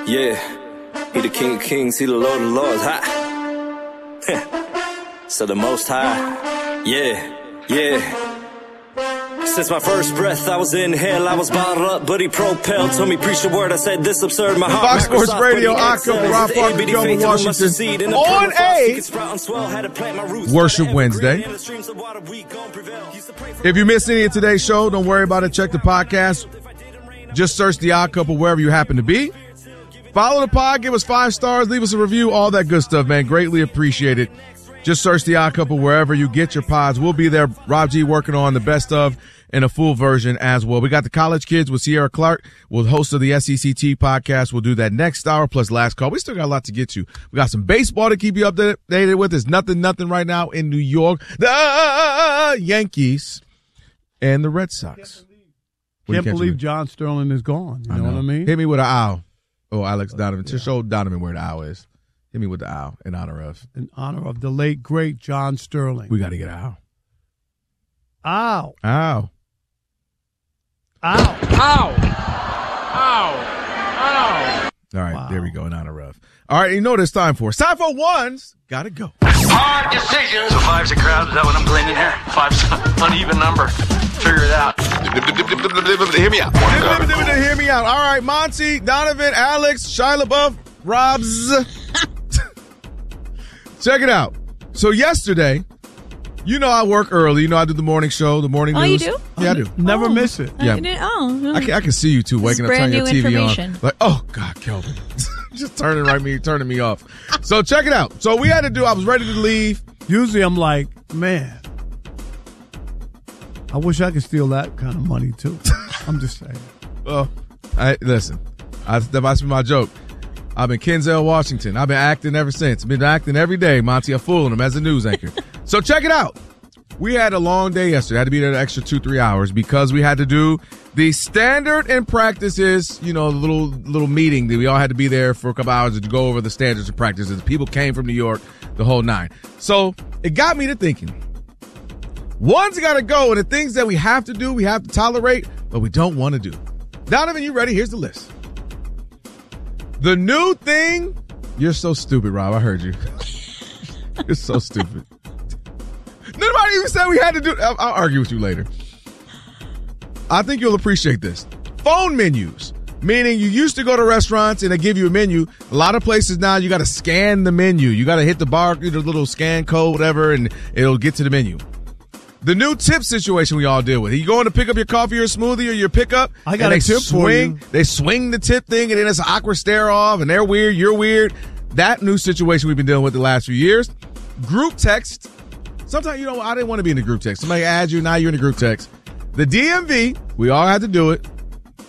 Yeah, he the King of Kings, he the Lord of Lords, ha. So the Most High, yeah. Since my first breath, I was in hell, I was bottled up, but he propelled. Told me, preach the word, I said this absurd. My heart, Fox Sports Radio, October, Rob Parker, Joe Washington, on a Worship Wednesday. If you missed any of today's show, don't worry about it. Check the podcast. Just search The Odd Couple wherever you happen to be. Follow the pod, give us 5 stars, leave us a review, all that good stuff, man. Greatly appreciate it. Just search The Odd Couple wherever you get your pods. We'll be there. Rob G working on the best of and a full version as well. We got the College Kids with Sierra Clark. We'll host of the SECT podcast. We'll do that next hour plus last call. We still got a lot to get to. We got some baseball to keep you updated with. There's nothing right now in New York. The Yankees and the Red Sox. Can't believe John Sterling is gone. You know what I mean? Hit me with an owl. Oh, Alex Donovan. To show Donovan where the owl is. Hit me with the owl in honor of. In honor of the late, great John Sterling. We got to get an owl. Ow. Ow. Ow. Ow. Ow. Ow. All right, There we go, in honor of. All right, you know what it's time for. It's time for ones. Got to go. Hard decisions. So 5's a crowd. Is that what I'm gleaning here? 5's an uneven number. Figure it out. Hear me out. Hear me out. All right, Monty, Donovan, Alex, Shia LaBeouf, Robs. Check it out. So yesterday, you know I work early. You know I do the morning show, the morning news. Oh, you do? Yeah, I do. Never miss it. Yeah. No. I can see you two waking up, turning your TV information. on. Like, oh, God, Kelvin. Just turning me off. So check it out. So we had to do, I was ready to leave. Usually I'm like, man, I wish I could steal that kind of money too. I'm just saying. Well, listen, that must be my joke. I've been Kenzel Washington. I've been acting ever since. Been acting every day, Monty. I'm fooling him as a news anchor. So check it out. We had a long day yesterday. I had to be there an extra 2-3 hours because we had to do the standard and practices, you know, the little meeting that we all had to be there for a couple hours to go over the standards and practices. People came from New York, the whole nine. So it got me to thinking, one's got to go, and the things that we have to do, we have to tolerate, but we don't want to do. Donovan, you ready? Here's the list. The new thing, you're so stupid, Rob. I heard you. You're so stupid. Nobody even said we had to do. I'll argue with you later. I think you'll appreciate this. Phone menus, meaning you used to go to restaurants and they give you a menu. A lot of places now you got to scan the menu. You got to hit the bar, the little scan code, whatever, and it'll get to the menu. The new tip situation we all deal with. You going to pick up your coffee or smoothie or your pickup? I got a tip for you. They swing the tip thing, and then it's an awkward stare off, and they're weird, you're weird. That new situation we've been dealing with the last few years. Group text. Sometimes, I didn't want to be in the group text. Somebody adds you, now you're in the group text. The DMV, we all had to do it.